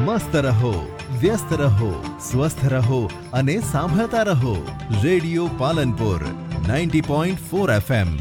મસ્ત રહો, વ્યસ્ત રહો, સ્વસ્થ રહો અને સાંભળતા રહો રેડિયો પાલનપુર 90.4 FM।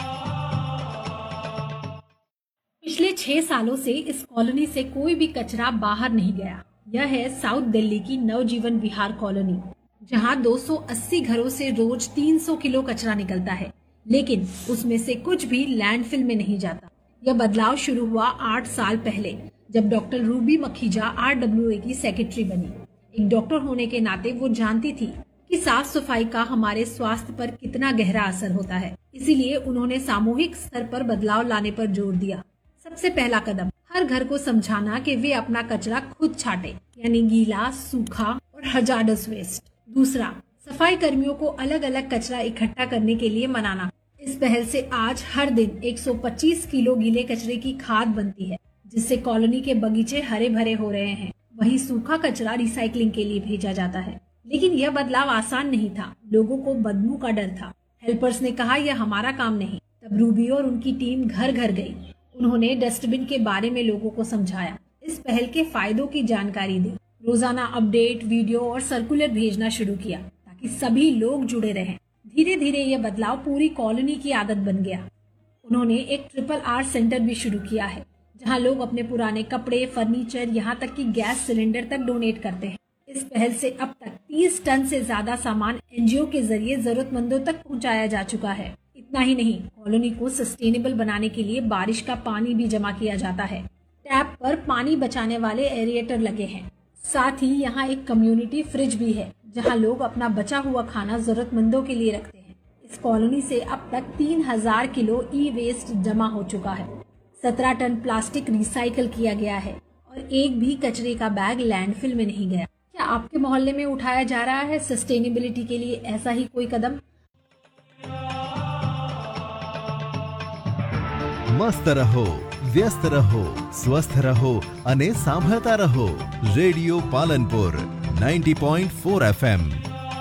पिछले 6 सालों से इस कॉलोनी से कोई भी कचरा बाहर नहीं गया। यह है साउथ दिल्ली की नवजीवन विहार कॉलोनी, जहां 280 घरों से रोज 300 किलो कचरा निकलता है, लेकिन उसमें से कुछ भी लैंडफिल में नहीं जाता। यह बदलाव शुरू हुआ 8 साल पहले, जब डॉक्टर रूबी मखीजा RWA की सेक्रेटरी बनी। एक डॉक्टर होने के नाते वो जानती थी कि साफ सफाई का हमारे स्वास्थ्य पर कितना गहरा असर होता है। इसीलिए उन्होंने सामूहिक स्तर पर बदलाव लाने पर जोर दिया। सबसे पहला कदम, हर घर को समझाना कि वे अपना कचरा खुद छांटे, यानी गीला, सूखा और हजार्डस वेस्ट। दूसरा, सफाई कर्मियों को अलग अलग कचरा इकट्ठा करने के लिए मनाना। इस पहल से आज हर दिन 125 किलो गीले कचरे की खाद बनती है, जिससे कॉलोनी के बगीचे हरे भरे हो रहे हैं। वहीं सूखा कचरा रिसाइकलिंग के लिए भेजा जाता है। लेकिन यह बदलाव आसान नहीं था। लोगों को बदबू का डर था। हेल्पर्स ने कहा यह हमारा काम नहीं। तब रूबी और उनकी टीम घर घर गई। उन्होंने डस्टबिन के बारे में लोगों को समझाया, इस पहल के फायदों की जानकारी दी, रोजाना अपडेट, वीडियो और सर्कुलर भेजना शुरू किया ताकि सभी लोग जुड़े रहें। धीरे धीरे यह बदलाव पूरी कॉलोनी की आदत बन गया। उन्होंने एक RRR सेंटर भी शुरू किया है, जहां लोग अपने पुराने कपड़े, फर्नीचर, यहाँ तक कि गैस सिलेंडर तक डोनेट करते हैं। इस पहल से अब तक 30 टन से ज्यादा सामान NGO के जरिए जरूरतमंदों तक पहुंचाया जा चुका है। इतना ही नहीं, कॉलोनी को सस्टेनेबल बनाने के लिए बारिश का पानी भी जमा किया जाता है। टैप पर पानी बचाने वाले एरिएटर लगे हैं। साथ ही यहाँ एक कम्युनिटी फ्रिज भी है, जहाँ लोग अपना बचा हुआ खाना जरूरतमंदों के लिए रखते हैं। इस कॉलोनी से अब तक 3000 किलो ई-वेस्ट जमा हो चुका है। 17 टन प्लास्टिक रिसाइकल किया गया है और एक भी कचरे का बैग लैंडफिल में नहीं गया। क्या आपके मोहल्ले में उठाया जा रहा है सस्टेनेबिलिटी के लिए ऐसा ही कोई कदम? મસ્ત રહો, વ્યસ્ત રહો, સ્વસ્થ રહો અને સાંભળતા રહો રેડિયો પાલનપુર 90.4 FM।